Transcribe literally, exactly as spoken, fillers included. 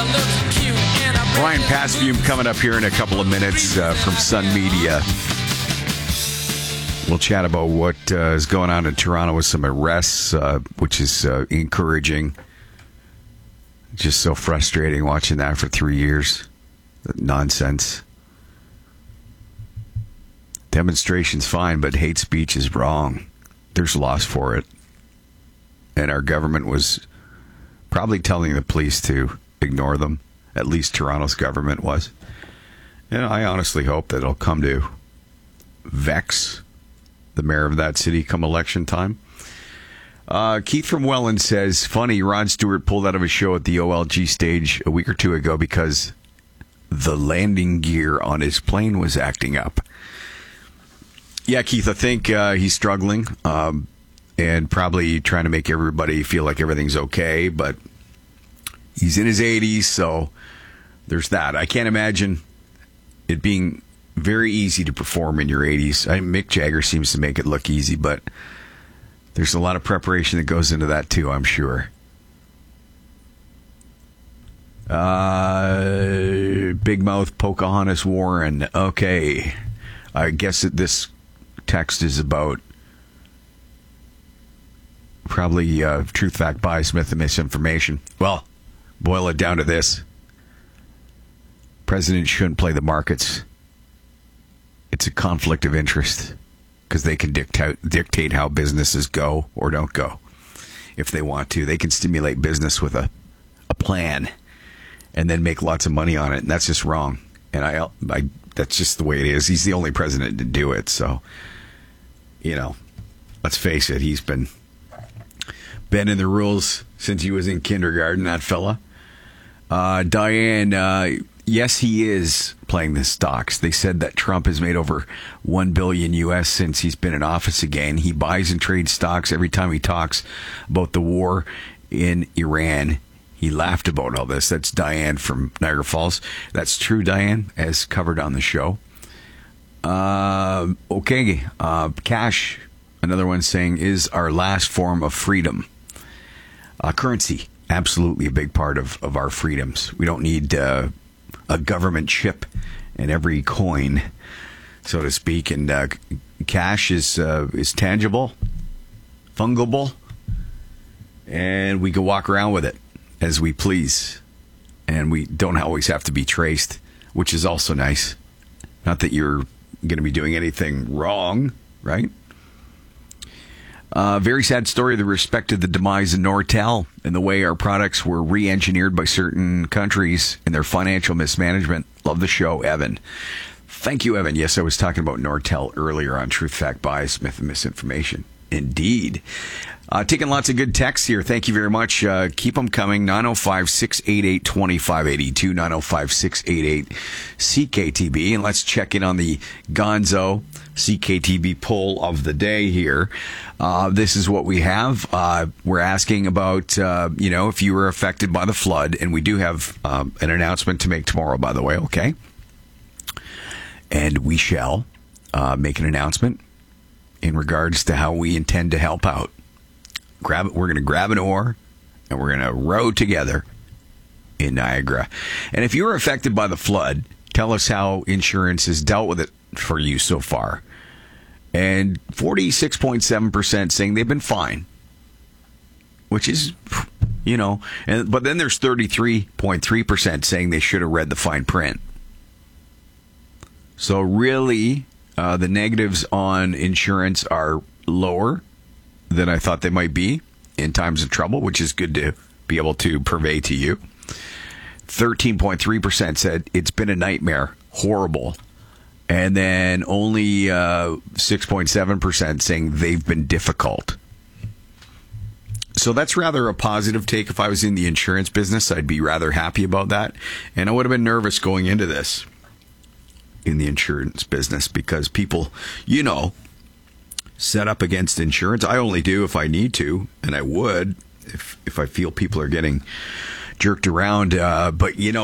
Brian Pasfume coming up here in a couple of minutes uh, from Sun Media. We'll chat about what uh, is going on in Toronto with some arrests, uh, which is uh, encouraging. Just so frustrating watching that for three years. Nonsense. Demonstration's fine, but hate speech is wrong. There's loss for it. And our government was probably telling the police to ignore them. At least Toronto's government was. And I honestly hope that it'll come to vex the mayor of that city come election time. Uh, Keith from Welland says, funny, Rod Stewart pulled out of a show at the O L G stage a week or two ago because the landing gear on his plane was acting up. Yeah, Keith, I think uh, he's struggling um, and probably trying to make everybody feel like everything's okay, but he's in his eighties, so there's that. I can't imagine it being very easy to perform in your eighties. I, Mick Jagger seems to make it look easy, but there's a lot of preparation that goes into that too, I'm sure. Uh, Big Mouth Pocahontas Warren. Okay. I guess that this text is about probably uh, truth, fact, bias, myth, and misinformation. Well, boil it down to this. Presidents shouldn't play the markets. It's a conflict of interest because they can dictate dictate how businesses go or don't go if they want to. They can stimulate business with a, a plan and then make lots of money on it. And that's just wrong. And I, I that's just the way it is. He's the only president to do it. So, you know, let's face it. He's been bending the rules since he was in kindergarten, that fella. Uh, Diane, uh, yes, he is playing the stocks. They said that Trump has made over one billion U S since he's been in office again. He buys and trades stocks every time he talks about the war in Iran. He laughed about all this. That's Diane from Niagara Falls. That's true, Diane, as covered on the show. Uh, okay, uh, cash, another one saying, is our last form of freedom. Uh, currency, absolutely a big part of, of our freedoms. We don't need uh, a government chip in every coin, so to speak. And uh, cash is uh, is tangible, fungible, and we can walk around with it as we please. And we don't always have to be traced, which is also nice. Not that you're going to be doing anything wrong, right? Uh, very sad story that respected the demise of Nortel and the way our products were re-engineered by certain countries in their financial mismanagement. Love the show, Evan. Thank you, Evan. Yes, I was talking about Nortel earlier on Truth, Fact, Bias, Myth, and Misinformation. Indeed. Uh, taking lots of good texts here. Thank you very much. Uh, keep them coming. nine oh five, six eight eight, two five eight two, nine oh five, six eight eight, C K T B. And let's check in on the Gonzo C K T B poll of the day here. Uh, this is what we have. Uh, we're asking about, uh, you know, if you were affected by the flood. And we do have um, an announcement to make tomorrow, by the way, okay? And we shall uh, make an announcement in regards to how we intend to help out. Grab it. We're going to grab an oar and we're going to row together in Niagara. And if you were affected by the flood, tell us how insurance has dealt with it for you so far. And forty-six point seven percent saying they've been fine, which is, you know, and but then there's thirty-three point three percent saying they should have read the fine print. So really, uh, the negatives on insurance are lower than I thought they might be in times of trouble, which is good to be able to purvey to you. thirteen point three percent said it's been a nightmare, horrible. And then only uh, six point seven percent saying they've been difficult. So that's rather a positive take. If I was in the insurance business, I'd be rather happy about that. And I would have been nervous going into this in the insurance business because people, you know, set up against insurance. I only do if I need to, and I would if if I feel people are getting jerked around. Uh, but, you know,